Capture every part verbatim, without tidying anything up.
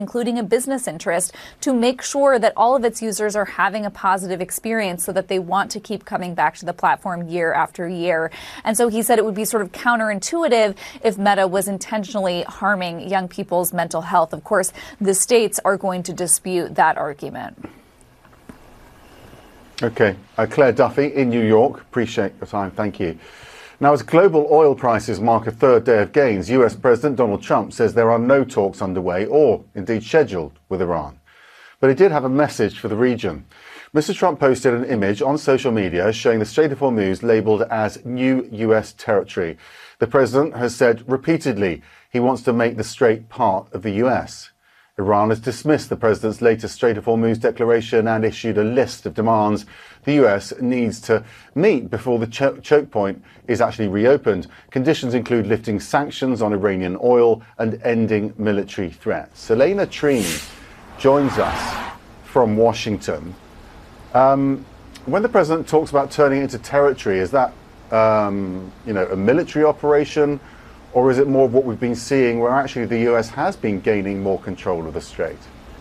including a business interest, to make sure that all of its users are having a positive experience so that they want to keep coming back to the platform year after year. And so he said it would be sort of counterintuitive if Meta was intentionally harming young people's mental health. Of course, the states are going to dispute that argument. Okay. Uh, Claire Duffy in New York. Appreciate the time. Thank you. Now, as global oil prices mark a third day of gains, U S President Donald Trump says there are no talks underway or indeed scheduled with Iran. But he did have a message for the region. Mister Trump posted an image on social media showing the Strait of Hormuz labelled as new U S territory. The president has said repeatedly he wants to make the strait part of the U S. Iran has dismissed the president's latest Strait of Hormuz declaration and issued a list of demands the U S needs to meet before the cho- choke point is actually reopened. Conditions include lifting sanctions on Iranian oil and ending military threats. Elena Treen joins us from Washington. Um, when the president talks about turning it into territory, is that um, you know, a military operation? Or is it more of what we've been seeing where actually the U S has been gaining more control of the strait?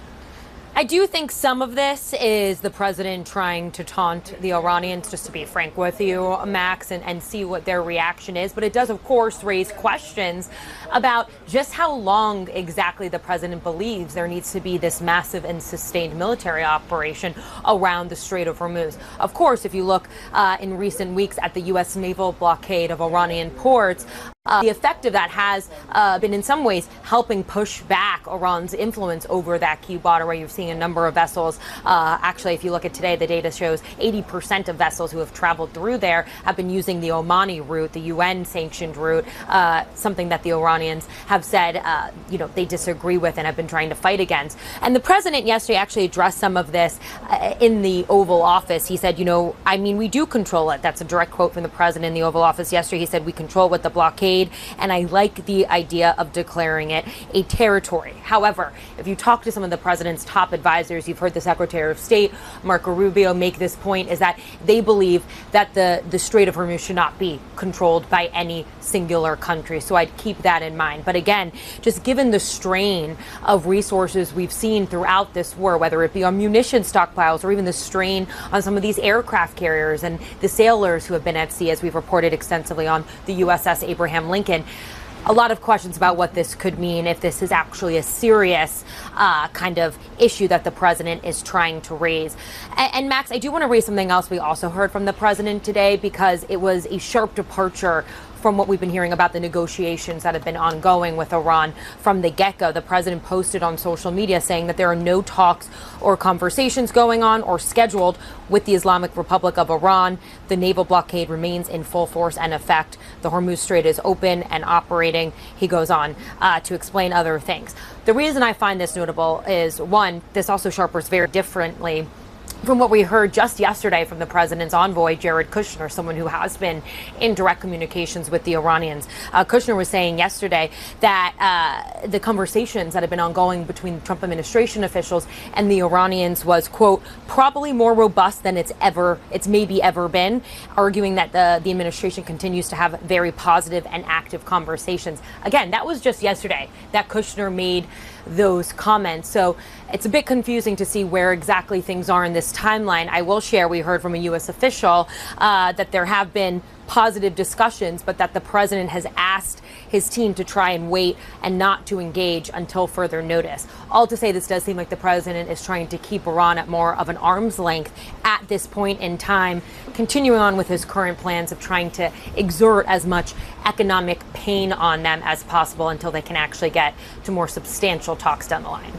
I do think some of this is the president trying to taunt the Iranians, just to be frank with you, Max, and, and see what their reaction is. But it does, of course, raise questions about just how long exactly the president believes there needs to be this massive and sustained military operation around the Strait of Hormuz. Of course, if you look uh, in recent weeks at the U S naval blockade of Iranian ports, Uh, the effect of that has uh, been in some ways helping push back Iran's influence over that key waterway. You're seeing a number of vessels. Uh, actually, if you look at today, the data shows eighty percent of vessels who have traveled through there have been using the Omani route, the U N-sanctioned route, uh, something that the Iranians have said, uh, you know, they disagree with and have been trying to fight against. And the president yesterday actually addressed some of this uh, in the Oval Office. He said, you know, I mean, we do control it. That's a direct quote from the president in the Oval Office yesterday. He said, we control what the blockade. And I like the idea of declaring it a territory. However, if you talk to some of the president's top advisors, you've heard the Secretary of State, Marco Rubio, make this point, is that they believe that the, the Strait of Hormuz should not be controlled by any singular country. So I'd keep that in mind. But again, just given the strain of resources we've seen throughout this war, whether it be on munition stockpiles or even the strain on some of these aircraft carriers and the sailors who have been at sea, as we've reported extensively on the U S S Abraham Lincoln, a lot of questions about what this could mean, if this is actually a serious uh, kind of issue that the president is trying to raise. And, and Max, I do want to raise something else we also heard from the president today, because it was a sharp departure from what we've been hearing about the negotiations that have been ongoing with Iran from the get-go. The president posted on social media saying that there are no talks or conversations going on or scheduled with the Islamic Republic of Iran. The naval blockade remains in full force and effect. The Hormuz Strait is open and operating. He goes on uh, to explain other things. The reason I find this notable is, one, this also sharpens very differently from what we heard just yesterday from the president's envoy, Jared Kushner, someone who has been in direct communications with the Iranians. Uh, Kushner was saying yesterday that uh, the conversations that have been ongoing between the Trump administration officials and the Iranians was, quote, probably more robust than it's ever, it's maybe ever been, arguing that the, the administration continues to have very positive and active conversations. Again, that was just yesterday that Kushner made those comments. So it's a bit confusing to see where exactly things are in this timeline. I will share, we heard from a U S official uh, that there have been positive discussions, but that the president has asked his team to try and wait and not to engage until further notice. All to say, this does seem like the president is trying to keep Iran at more of an arm's length at this point in time, continuing on with his current plans of trying to exert as much economic pain on them as possible until they can actually get to more substantial talks down the line.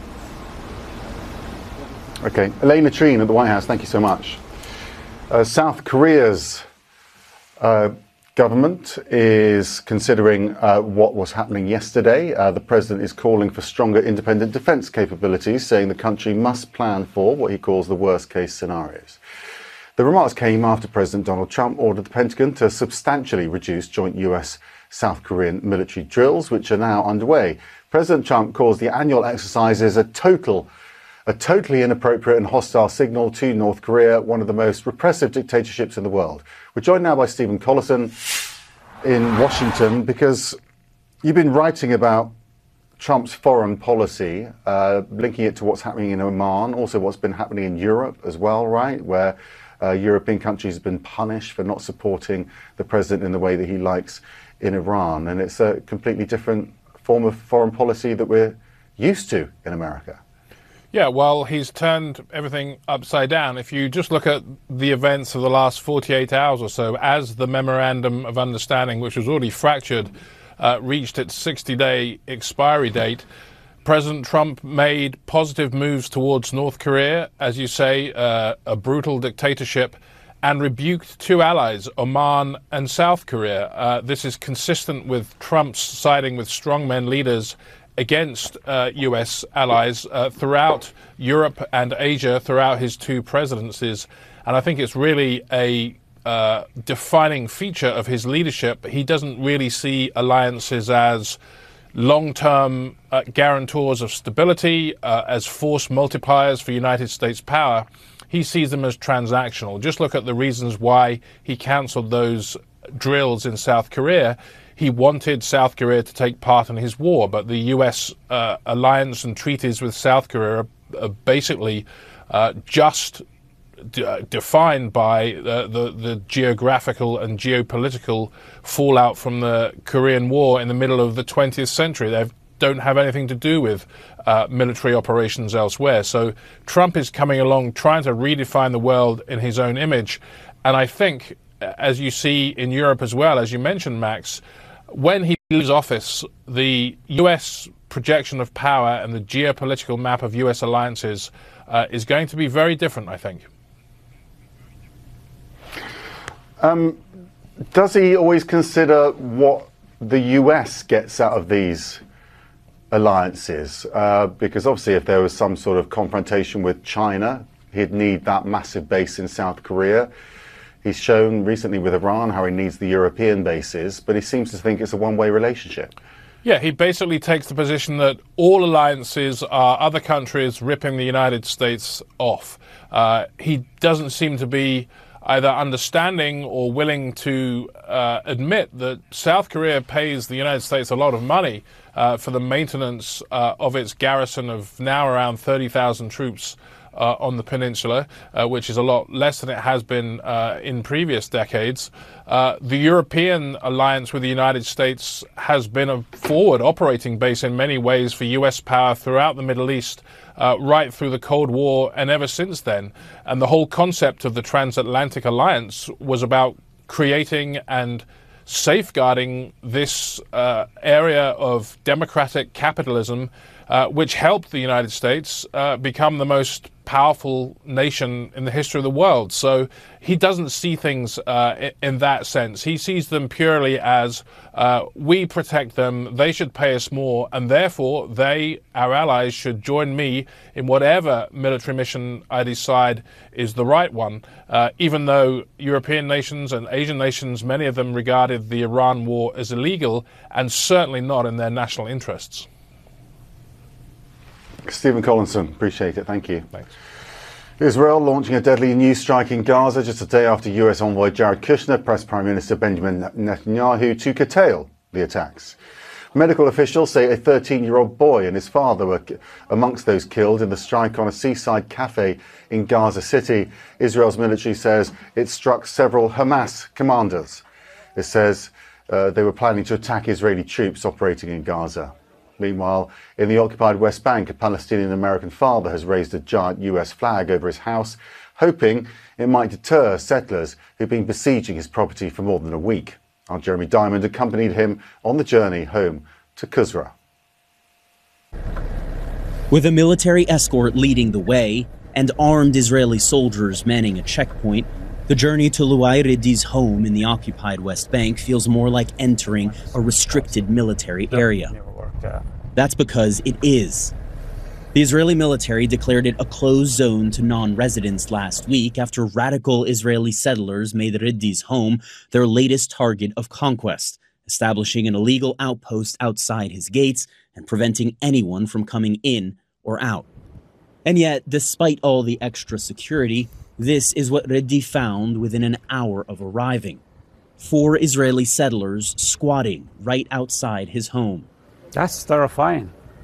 Okay. Elena Treen at the White House, thank you so much. Uh, South Korea's uh, government is considering uh, what was happening yesterday. Uh, the president is calling for stronger independent defense capabilities, saying the country must plan for what he calls the worst case scenarios. The remarks came after President Donald Trump ordered the Pentagon to substantially reduce joint U S South Korean military drills, which are now underway. President Trump calls the annual exercises a total A totally inappropriate and hostile signal to North Korea, one of the most repressive dictatorships in the world. We're joined now by Stephen Collison in Washington, because you've been writing about Trump's foreign policy, uh, linking it to what's happening in Oman, also what's been happening in Europe as well, right, where uh, European countries have been punished for not supporting the president in the way that he likes in Iran. And it's a completely different form of foreign policy that we're used to in America. Yeah, well, he's turned everything upside down. If you just look at the events of the last forty-eight hours or so, as the Memorandum of Understanding, which was already fractured, uh, reached its sixty-day expiry date, President Trump made positive moves towards North Korea, as you say, uh, a brutal dictatorship, and rebuked two allies, Oman and South Korea. Uh, this is consistent with Trump's siding with strongmen leaders against uh, U S allies uh, throughout Europe and Asia throughout his two presidencies. And I think it's really a uh, defining feature of his leadership. He doesn't really see alliances as long-term uh, guarantors of stability, uh, as force multipliers for United States power. He sees them as transactional. Just look at the reasons why he cancelled those drills in South Korea. He wanted South Korea to take part in his war, but the U S uh, alliance and treaties with South Korea are, are basically uh, just d- uh, defined by uh, the, the geographical and geopolitical fallout from the Korean War in the middle of the twentieth century. They don't have anything to do with uh, military operations elsewhere. So Trump is coming along trying to redefine the world in his own image. And I think, as you see in Europe as well, as you mentioned, Max, when he leaves office, the U S projection of power and the geopolitical map of U S alliances uh, is going to be very different, I think. Um, does he always consider what the U S gets out of these alliances? Uh, because obviously if there was some sort of confrontation with China, he'd need that massive base in South Korea. He's shown recently with Iran how he needs the European bases, but he seems to think it's a one-way relationship. Yeah, he basically takes the position that all alliances are other countries ripping the United States off. Uh, he doesn't seem to be either understanding or willing to uh, admit that South Korea pays the United States a lot of money uh, for the maintenance uh, of its garrison of now around thirty thousand troops Uh, on the peninsula, uh, which is a lot less than it has been uh, in previous decades. Uh, the European alliance with the United States has been a forward operating base in many ways for U S power throughout the Middle East, uh, right through the Cold War and ever since then. And the whole concept of the transatlantic alliance was about creating and safeguarding this uh, area of democratic capitalism, uh, which helped the United States uh, become the most powerful nation in the history of the world. So he doesn't see things uh, in that sense. He sees them purely as uh, we protect them, they should pay us more, and therefore they, our allies, should join me in whatever military mission I decide is the right one, uh, even though European nations and Asian nations, many of them regarded the Iran war as illegal and certainly not in their national interests. Stephen Collinson, appreciate it. Thank you. Thanks. Israel launching a deadly new strike in Gaza just a day after U S envoy Jared Kushner pressed Prime Minister Benjamin Netanyahu to curtail the attacks. Medical officials say a thirteen-year-old boy and his father were amongst those killed in the strike on a seaside cafe in Gaza City. Israel's military says it struck several Hamas commanders. It says uh, they were planning to attack Israeli troops operating in Gaza. Meanwhile, in the occupied West Bank, a Palestinian-American father has raised a giant U S flag over his house, hoping it might deter settlers who've been besieging his property for more than a week. Our Jeremy Diamond accompanied him on the journey home to Qusra. With a military escort leading the way and armed Israeli soldiers manning a checkpoint, the journey to Louay Reddi's home in the occupied West Bank feels more like entering a restricted military area. That's because it is. The Israeli military declared it a closed zone to non-residents last week after radical Israeli settlers made Reddi's home their latest target of conquest, establishing an illegal outpost outside his gates and preventing anyone from coming in or out. And yet, despite all the extra security, this is what Reddi found within an hour of arriving. Four Israeli settlers squatting right outside his home. That's terrifying.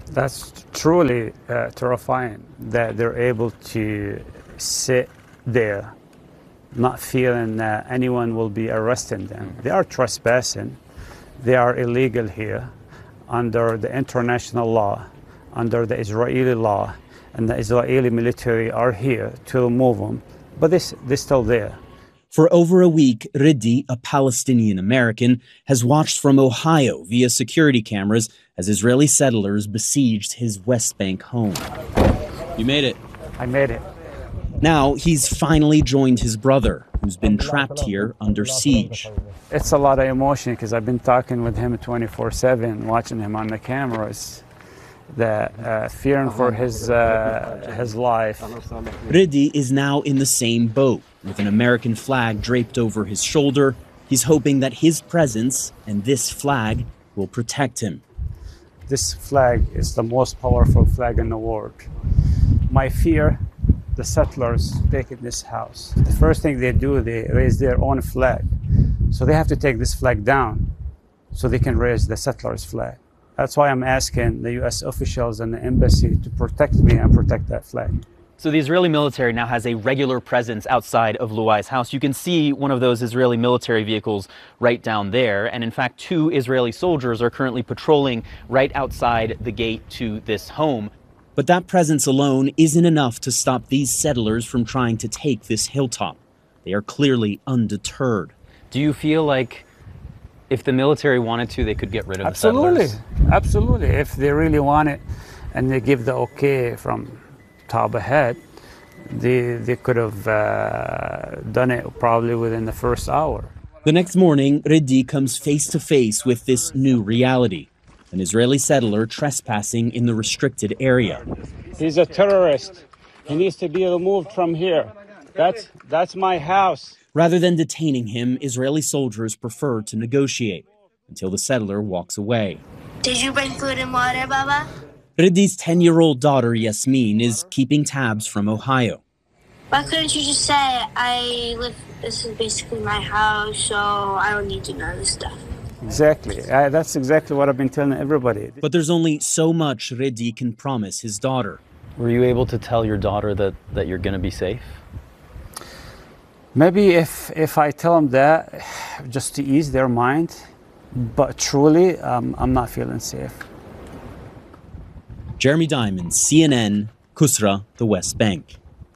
That's truly uh, terrifying that they're able to sit there, not feeling that anyone will be arresting them. They are trespassing. They are illegal here under the international law, under the Israeli law, and the Israeli military are here to remove them, but they, they're still there. For over a week, Riddi, a Palestinian-American, has watched from Ohio via security cameras as Israeli settlers besieged his West Bank home. You made it. I made it. Now he's finally joined his brother, who's been trapped here under siege. It's a lot of emotion because I've been talking with him twenty-four seven, watching him on the cameras, that uh, fearing for his uh, his life. Riddi is now in the same boat, with an American flag draped over his shoulder. He's hoping that his presence and this flag will protect him. This flag is the most powerful flag in the world. My fear, the settlers taking this house. The first thing they do, they raise their own flag. So they have to take this flag down so they can raise the settlers' flag. That's why I'm asking the U S officials and the embassy to protect me and protect that flag. So the Israeli military now has a regular presence outside of Luai's house. You can see one of those Israeli military vehicles right down there. And in fact, two Israeli soldiers are currently patrolling right outside the gate to this home. But that presence alone isn't enough to stop these settlers from trying to take this hilltop. They are clearly undeterred. Do you feel like if the military wanted to, they could get rid of Absolutely. the settlers? Absolutely. If they really want it and they give the okay from top ahead, they, they could have uh, done it probably within the first hour. The next morning, Riddi comes face to face with this new reality. An Israeli settler trespassing in the restricted area. He's a terrorist. He needs to be removed from here. That's, that's my house. Rather than detaining him, Israeli soldiers prefer to negotiate until the settler walks away. Did you bring food and water, Baba? Riddi's ten-year-old daughter, Yasmin, is keeping tabs from Ohio. Why couldn't you just say, I live, this is basically my house, so I don't need to know this stuff? Exactly. Uh, that's exactly what I've been telling everybody. But there's only so much Riddi can promise his daughter. Were you able to tell your daughter that, that you're going to be safe? Maybe if, if I tell them that, just to ease their mind, but truly, um, I'm not feeling safe. Jeremy Diamond, C N N, Kusra, the West Bank.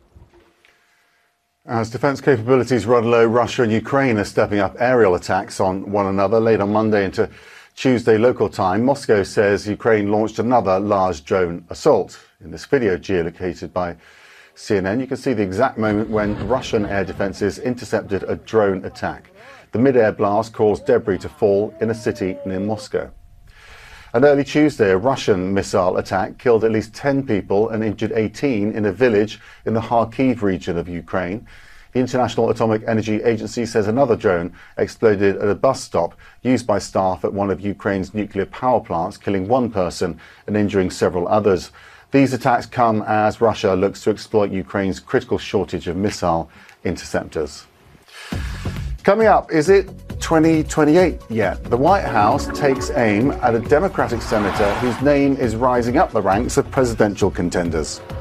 As defence capabilities run low, Russia and Ukraine are stepping up aerial attacks on one another. Late on Monday into Tuesday local time, Moscow says Ukraine launched another large drone assault. In this video geolocated by C N N, you can see the exact moment when Russian air defences intercepted a drone attack. The mid-air blast caused debris to fall in a city near Moscow. And early Tuesday, a Russian missile attack killed at least ten people and injured eighteen in a village in the Kharkiv region of Ukraine. The International Atomic Energy Agency says another drone exploded at a bus stop used by staff at one of Ukraine's nuclear power plants, killing one person and injuring several others. These attacks come as Russia looks to exploit Ukraine's critical shortage of missile interceptors. Coming up, is it twenty twenty-eight yet? The White House takes aim at a Democratic senator whose name is rising up the ranks of presidential contenders.